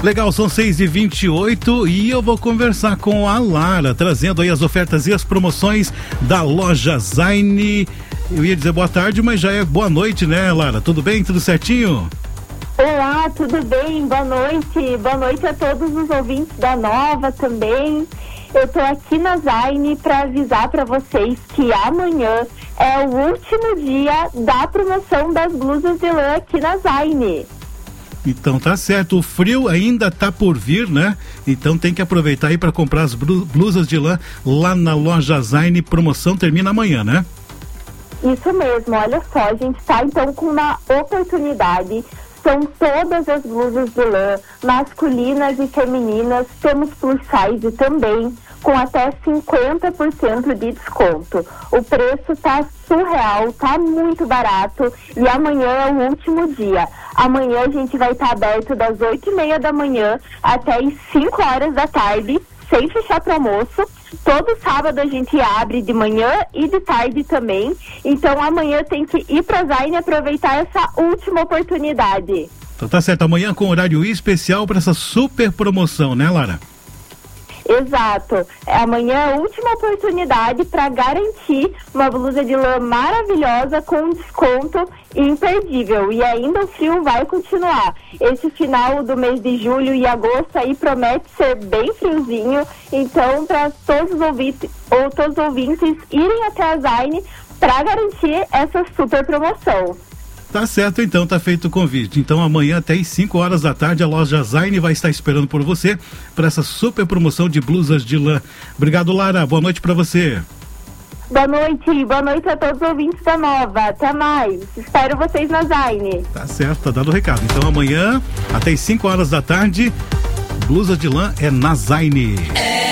Legal, são 6h28 e eu vou conversar com a Lara, trazendo aí as ofertas e as promoções da loja Zaine. Eu ia dizer boa tarde, mas já é boa noite, né, Lara? Tudo bem? Tudo certinho? Olá, tudo bem? Boa noite. Boa noite a todos os ouvintes da Nova também. Eu tô aqui na Zaine para avisar para vocês que amanhã é o último dia da promoção das blusas de lã aqui na Zaine. Então tá certo, o frio ainda tá por vir, né? Então tem que aproveitar aí para comprar as blusas de lã lá na loja Zaine. Promoção termina amanhã, né? Isso mesmo, olha só, a gente tá então com uma oportunidade. São todas as blusas de lã, masculinas e femininas, temos plus size também, com até 50% de desconto. O preço tá surreal, tá muito barato e amanhã é o último dia. Amanhã a gente vai estar aberto das 8h30 da manhã até as 5 horas da tarde, sem fechar para almoço. Todo sábado a gente abre de manhã e de tarde também. Então amanhã tem que ir para Zaine e aproveitar essa última oportunidade. Então tá certo, amanhã com horário especial para essa super promoção, né, Lara? Exato. Amanhã é a última oportunidade para garantir uma blusa de lã maravilhosa com desconto imperdível. E ainda o frio vai continuar. Esse final do mês de julho e agosto aí promete ser bem friozinho. Então, para todos os ouvintes irem até a Zaine para garantir essa super promoção. Tá certo, então, tá feito o convite. Então amanhã até às 5 horas da tarde a loja Zaine vai estar esperando por você para essa super promoção de blusas de lã. Obrigado, Lara, boa noite para você. Boa noite a todos os ouvintes da Nova, até mais, espero vocês na Zaine. Tá certo, tá dado o recado. Então amanhã até às 5 horas da tarde, blusa de lã é na Zaine.